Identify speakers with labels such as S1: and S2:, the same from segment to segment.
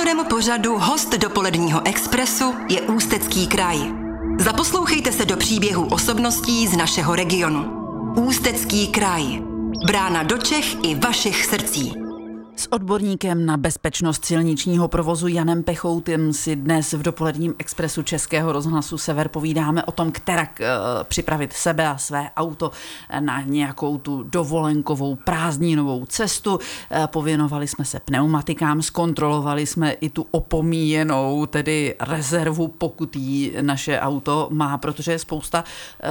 S1: dnešním pořadu host dopoledního Expressu je Ústecký kraj. Zaposlouchejte se do příběhů osobností z našeho regionu. Ústecký kraj. Brána do Čech i vašich srdcí.
S2: S odborníkem na bezpečnost silničního provozu Janem Pechoutem si dnes v dopoledním Expressu Českého rozhlasu Sever povídáme o tom, kterak připravit sebe a své auto na nějakou tu dovolenkovou prázdninovou cestu. Pověnovali jsme se pneumatikám, zkontrolovali jsme i tu opomíjenou, tedy rezervu, pokud jí naše auto má, protože je spousta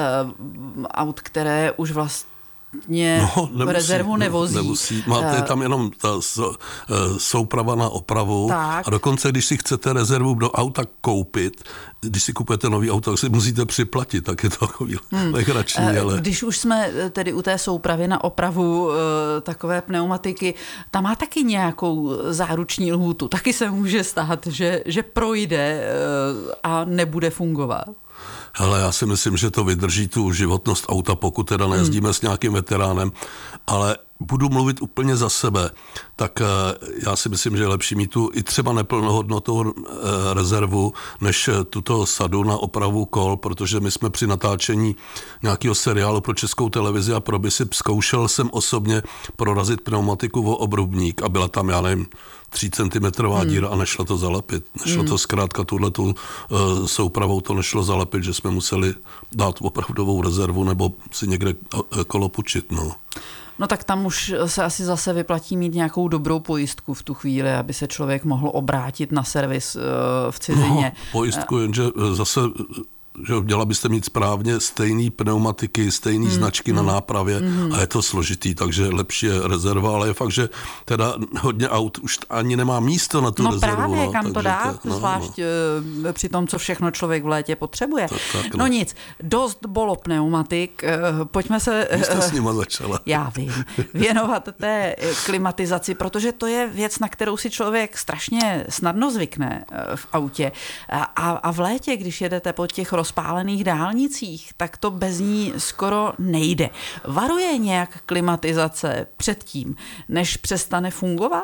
S2: aut, které už vlastně rezervu nevozí.
S3: Nemusí. Máte tam jenom ta souprava na opravu. Tak. A dokonce, když si chcete rezervu do auta koupit, když si kupujete nový auto, tak si musíte připlatit, tak je to takový legrační. Ale... Když
S2: už jsme tedy u té soupravy na opravu takové pneumatiky, tam má taky nějakou záruční lhůtu. Taky se může stát, že projde a nebude fungovat.
S3: Hele, já si myslím, že to vydrží tu životnost auta, pokud teda nejezdíme s nějakým veteránem, ale budu mluvit úplně za sebe, tak já si myslím, že je lepší mít tu i třeba neplnohodnotovou rezervu, než tuto sadu na opravu kol, protože my jsme při natáčení nějakého seriálu pro Českou televizi a pro BISIP zkoušel jsem osobně prorazit pneumatiku o obrubník a byla tam, já nevím, 3 centimetrová díra a nešlo to zalepit. Nešlo to zkrátka tuhletu soupravou to nešlo zalepit, že jsme museli dát opravdovou rezervu nebo si někde kolo půjčit.
S2: No tak tam už se asi zase vyplatí mít nějakou dobrou pojistku v tu chvíli, aby se člověk mohl obrátit na servis v cizině.
S3: No, pojistku, jenže zase... že měla byste mít správně stejný pneumatiky, stejný značky na nápravě a je to složitý, takže lepší je rezerva, ale je fakt, že teda hodně aut už ani nemá místo na tu rezervu.
S2: Právě, kam to dát, zvlášť při tom, co všechno člověk v létě potřebuje. Tak, no nic, dost bolo pneumatik, pojďme se...
S3: Vy jste s nima začala.
S2: Já vím, věnovat té klimatizaci, protože to je věc, na kterou si člověk strašně snadno zvykne v autě a v létě, když jedete po těch rozpálených dálnicích, tak to bez ní skoro nejde. Varuje nějak klimatizace před tím, než přestane fungovat?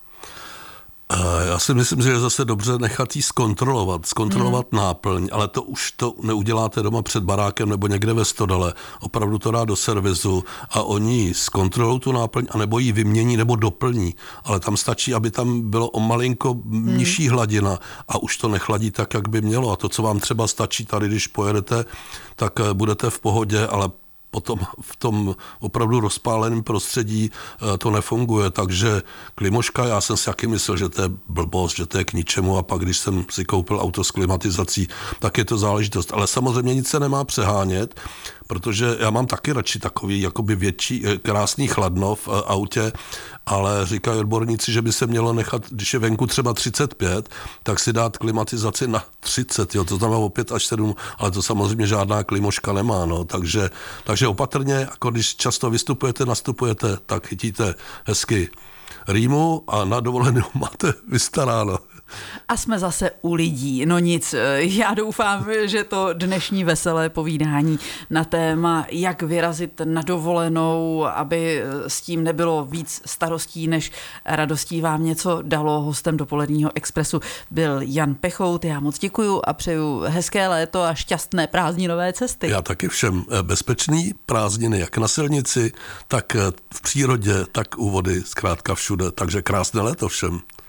S3: Já si myslím, že je zase dobře nechat jí zkontrolovat náplň, ale to už to neuděláte doma před barákem nebo někde ve stodole. Opravdu to dá do servisu a oni zkontrolují tu náplň anebo ji vymění nebo doplní, ale tam stačí, aby tam bylo o malinko nižší hladina a už to nechladí tak, jak by mělo. A to, co vám třeba stačí tady, když pojedete, tak budete v pohodě, ale potom v tom opravdu rozpáleném prostředí to nefunguje, takže klimoška, já jsem si taky myslel, že to je blbost, že to je k ničemu a pak, když jsem si koupil auto s klimatizací, tak je to záležitost. Ale samozřejmě nic se nemá přehánět, protože já mám taky radši takový jakoby větší, krásný chladno v autě, ale říkají odborníci, že by se mělo nechat, když je venku třeba 35, tak si dát klimatizaci na 30, to znamená o 5 až 7, ale to samozřejmě žádná klimoška nemá, takže opatrně, jako když často nastupujete, tak chytíte hezky rýmu a na dovolenou máte vystaráno.
S2: A jsme zase u lidí. No nic, já doufám, že to dnešní veselé povídání na téma, jak vyrazit na dovolenou, aby s tím nebylo víc starostí než radostí, vám něco dalo. Hostem dopoledního Expressu byl Jan Pechout. Já moc děkuju a přeju hezké léto a šťastné prázdninové cesty.
S3: Já taky všem bezpečný prázdniny, jak na silnici, tak v přírodě, tak u vody, zkrátka všude. Takže krásné léto všem.